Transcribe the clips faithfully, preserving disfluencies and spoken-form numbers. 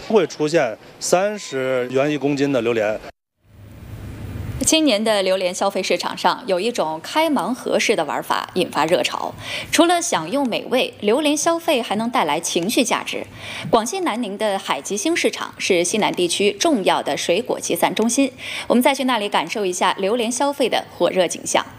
不会出现三十元一公斤的榴莲。 今年的榴莲消费市场上有一种开盲盒式的玩法引发热潮，除了享用美味，榴莲消费还能带来情绪价值。广西南宁的海吉星市场是西南地区重要的水果集散中心，我们再去那里感受一下榴莲消费的火热景象。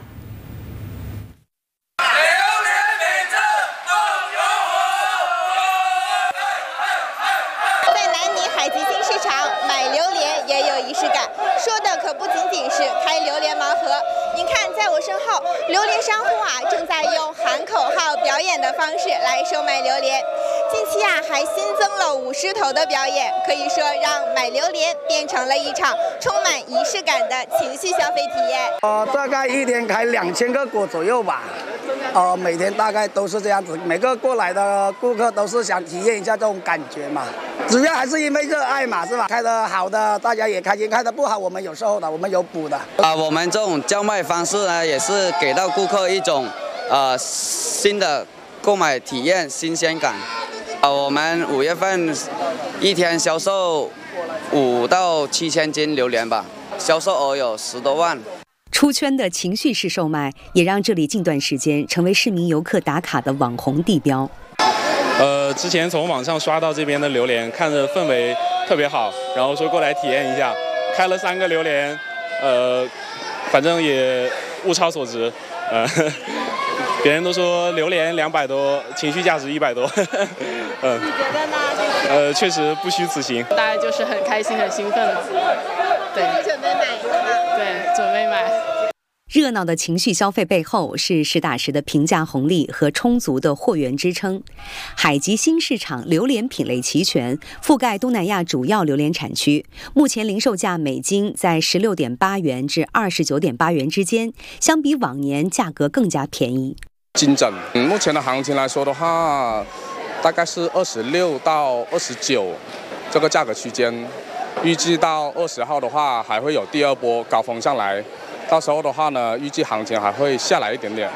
在南宁海吉星市场买榴莲也有仪式感，说的可不仅仅是开榴莲盲盒。您看，在我身后，榴莲商户啊正在用喊口号表演的方式来售卖榴莲。近期啊还新增了舞狮头的表演，可以说让买榴莲变成了一场充满仪式感的情绪消费体验。 呃，大概一天开两千个果左右吧。呃，每天大概都是这样子，每个过来的顾客都是想体验一下这种感觉嘛。主要还是因为热爱嘛，是吧？开得好的大家也开心，开得不好我们有售的，我们有补的。 啊，我们这种叫卖方式呢，也是给到顾客一种呃新的购买体验、新鲜感。啊，我们五月份一天销售五到七千斤榴莲吧，销售额有十多万。 出圈的情绪式售卖，也让这里近段时间成为市民游客打卡的网红地标。 呃，之前从网上刷到这边的榴莲，看着氛围特别好，然后说过来体验一下，开了三个榴莲，呃，反正也物超所值，呃，别人都说榴莲两百多，情绪价值一百多，嗯、呃， 你觉得呢？ 呃，确实不虚此行。 大家就是很开心、很兴奋，对， 准备买是吗？ 对，准备买。 热闹的情绪消费背后是实打实的平价红利和充足的货源支撑。海吉新市场榴莲品类齐全，覆盖东南亚主要榴莲产区。目前零售价每斤在十六点八元至二十九点八元之间，相比往年价格更加便宜。 金整，嗯，目前的行情来说的话，大概是二十六到二十九这个价格区间。预计到二十号的话，还会有第二波高峰上来。到时候的话呢，预计行情还会下来一点点。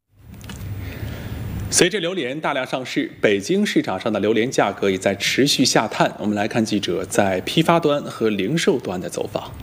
随着榴莲大量上市，北京市场上的榴莲价格也在持续下探。我们来看记者在批发端和零售端的走访。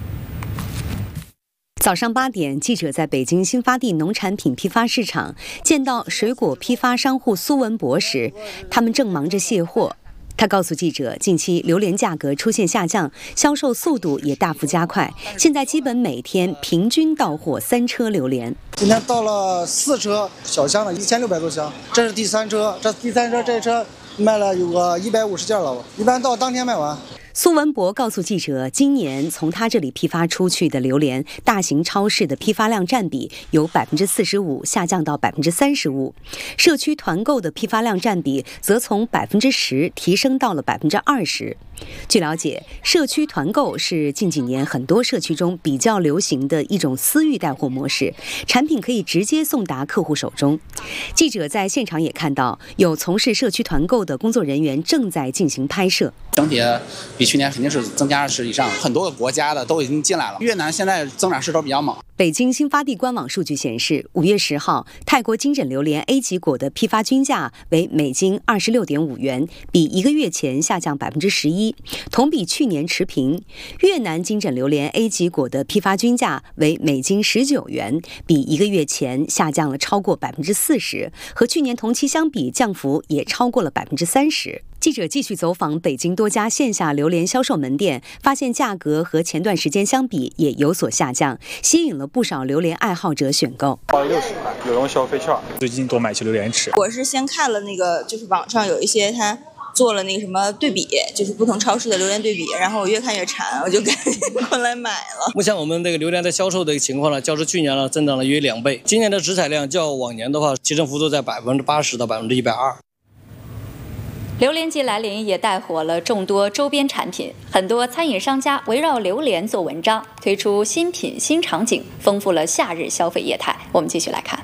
早上八点，记者在北京新发地农产品批发市场见到水果批发商户苏文博时，他们正忙着卸货。他告诉记者，近期榴莲价格出现下降，销售速度也大幅加快，现在基本每天平均到货三车榴莲。 今天到了四车小箱的，一千六百多箱，这是第三车，这第三车这车卖了有个一百五十件了，一般到当天卖完。 苏文博告诉记者，今年从他这里批发出去的榴莲，大型超市的批发量占比由百分之四十五下降到百分之三十五，社区团购的批发量占比则从百分之十提升到了百分之二十。据了解，社区团购是近几年很多社区中比较流行的一种私域带货模式，产品可以直接送达客户手中。记者在现场也看到，有从事社区团购的工作人员正在进行拍摄。 整体比去年肯定是增加二十以上，很多个国家的都已经进来了。越南现在增长势头比较猛。 北京新发地官网数据显示，五月十号，泰国金枕榴莲 A 级果的批发均价为每斤二十六点五元，比一个月前下降百分之十一，同比去年持平。越南金枕榴莲 A 级果的批发均价为每斤十九元，比一个月前下降了超过百分之四十，和去年同期相比，降幅也超过了百分之三十。记者继续走访北京多家线下榴莲销售门店，发现价格和前段时间相比也有所下降，吸引了不少榴莲爱好者选购。 花了六十块，有用消费券，最近多买些榴莲吃。 我是先看了那个，就是网上有一些他做了那个什么对比，就是不同超市的榴莲对比，然后我越看越馋，我就赶紧过来买了。 目前我们这个榴莲的销售的情况呢，较之去年呢增长了约两倍。今年的直采量较往年的话，提升幅度在百分之八十到百分之一百二。 榴莲季来临也带火了众多周边产品，很多餐饮商家围绕榴莲做文章，推出新品新场景，丰富了夏日消费业态。我们继续来看。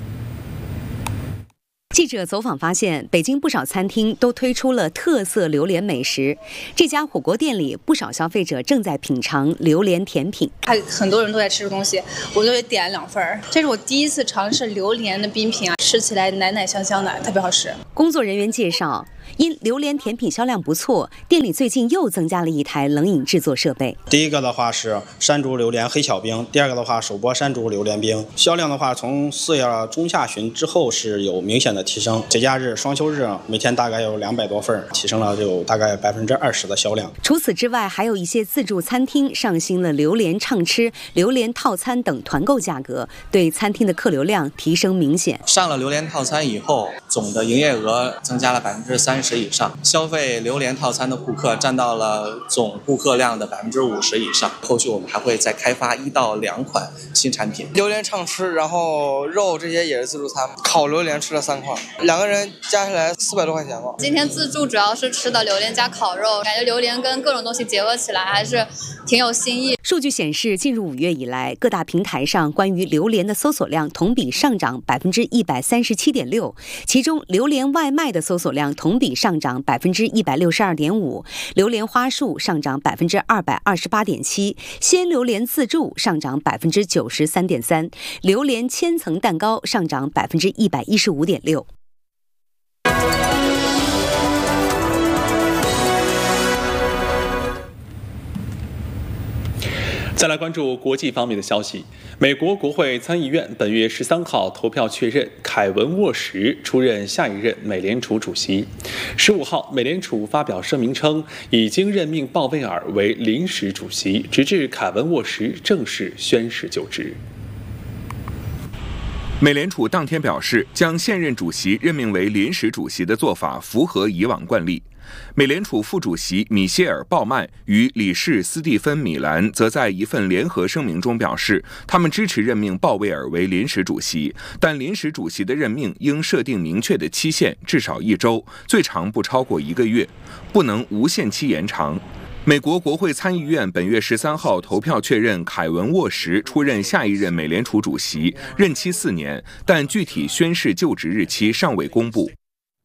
记者走访发现，北京不少餐厅都推出了特色榴莲美食。这家火锅店里，不少消费者正在品尝榴莲甜品。 还很多人都在吃东西，我就点了两份儿。这是我第一次尝试榴莲的冰品啊，吃起来奶奶香香的，特别好吃。 工作人员介绍， 因榴莲甜品销量不错，店里最近又增加了一台冷饮制作设备。 第一个的话是山竹榴莲黑巧冰，第二个的话手剥山竹榴莲冰。销量的话，从四月中下旬之后是有明显的提升。节假日、双休日每天大概有两百多份，提升了有大概百分之二十的销量。 除此之外，还有一些自助餐厅上新了榴莲畅吃、榴莲套餐等团购价格，对餐厅的客流量提升明显。 上了榴莲套餐以后，总的营业额增加了百分之三十以上，消费榴莲套餐的顾客占到了总顾客量的百分之五十以上。后续我们还会再开发一到两款新产品。 榴莲畅吃，然后肉这些也是自助餐，烤榴莲吃了三块，两个人加起来四百多块钱吧。 今天自助主要是吃的榴莲加烤肉，感觉榴莲跟各种东西结合起来还是挺有新意。 数据显示，进入五月以来，各大平台上关于榴莲的搜索量同比上涨百分之一百三十七点六，其中榴莲外卖的搜索量同比上涨百分之一百六十二点五，榴莲花束上涨百分之二百二十八点七，鲜榴莲自助上涨百分之九十三点三，榴莲千层蛋糕上涨百分之一百一十五点六。 再来关注国际方面的消息。美国国会参议院本月十三号投票确认凯文沃什出任下一任美联储主席。十五号，美联储发表声明称，已经任命鲍威尔为临时主席，直至凯文沃什正式宣誓就职。 美联储当天表示，将现任主席任命为临时主席的做法符合以往惯例。美联储副主席米歇尔·鲍曼与理事斯蒂芬·米兰则在一份联合声明中表示，他们支持任命鲍威尔为临时主席，但临时主席的任命应设定明确的期限，至少一周，最长不超过一个月，不能无限期延长。美国国会参议院本月十三号投票确认凯文·沃什出任下一任美联储主席，任期四年，但具体宣誓就职日期尚未公布。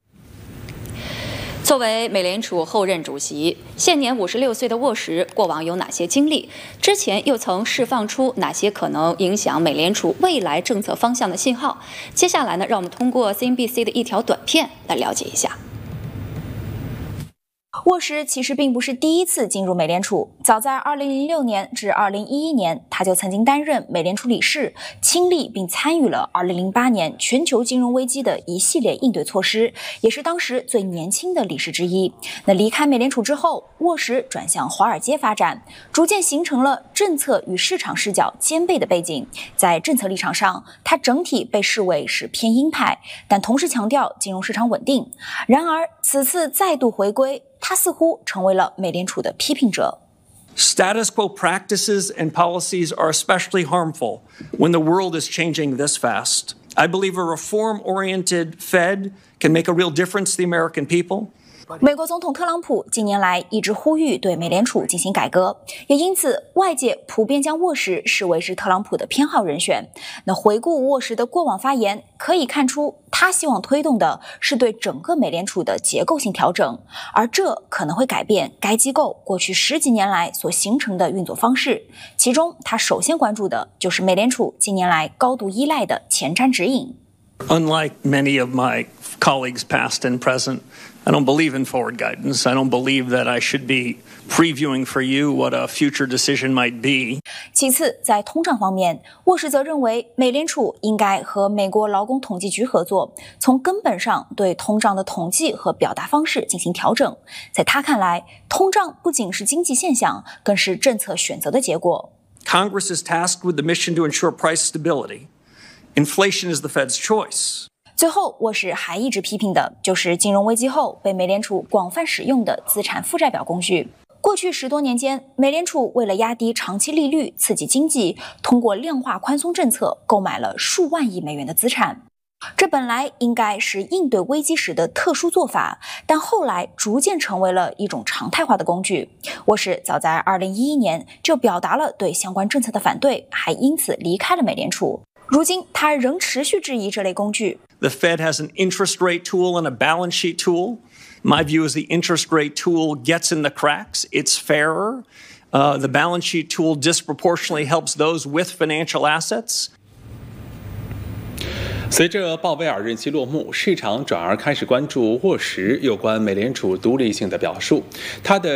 作为美联储后任主席，现年五十六岁的沃什过往有哪些经历？之前又曾释放出哪些可能影响美联储未来政策方向的信号？接下来呢，让我们通过 C N B C 的一条短片来了解一下。 沃什其实并不是第一次进入美联储，早在二零零六年至二零一一年，他就曾经担任美联储理事，亲历并参与了二零零八年全球金融危机的一系列应对措施，也是当时最年轻的理事之一。那离开美联储之后，沃什转向华尔街发展，逐渐形成了政策与市场视角兼备的背景。在政策立场上，他整体被视为是偏鹰派，但同时强调金融市场稳定。然而，此次再度回归，他似乎成为了美联储的批评者。 Status quo practices and policies are especially harmful when the world is changing this fast. I believe a reform-oriented Fed can make a real difference to the American people. 美国总统特朗普近年来一直呼吁对美联储进行改革，也因此外界普遍将沃什视为是特朗普的偏好人选。那回顾沃什的过往发言，可以看出他希望推动的是对整个美联储的结构性调整，而这可能会改变该机构过去十几年来所形成的运作方式。其中，他首先关注的就是美联储近年来高度依赖的前瞻指引。 Unlike many of my colleagues past and present, I don't believe in forward guidance. I don't believe that I should be previewing for you what a future decision might be. 其次，在通胀方面，沃什则认为美联储应该和美国劳工统计局合作，从根本上对通胀的统计和表达方式进行调整。在他看来，通胀不仅是经济现象，更是政策选择的结果。 Congress is tasked with the mission to ensure price stability. Inflation is the Fed's choice. 最后，沃什还一直批评的就是金融危机后被美联储广泛使用的资产负债表工具。过去十多年间，美联储为了压低长期利率、刺激经济，通过量化宽松政策购买了数万亿美元的资产。这本来应该是应对危机时的特殊做法，但后来逐渐成为了一种常态化的工具。沃什早在二零一一年就表达了对相关政策的反对，还因此离开了美联储。如今，他仍持续质疑这类工具。 The Fed has an interest rate tool and a balance sheet tool. My view is the interest rate tool gets in the cracks. It's fairer. Uh, the balance sheet tool disproportionately helps those with financial assets. 随着鲍威尔任期落幕，市场转而开始关注沃什有关美联储独立性的表述。他的